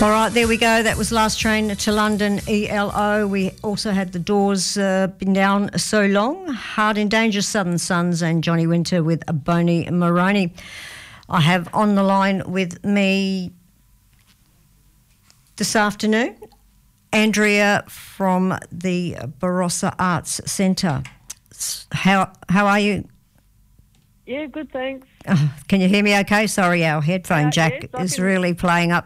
All right, there we go. That was Last Train to London, ELO. We also had The Doors, Been Down So Long, Hard in Danger, Southern Sons, and Johnny Winter with Boney Maroney. I have on the line with me this afternoon Andrea from the Barossa Arts Centre. How are you? Yeah, good, thanks. Can you hear me okay? Sorry, our headphone jack yes, is really playing up.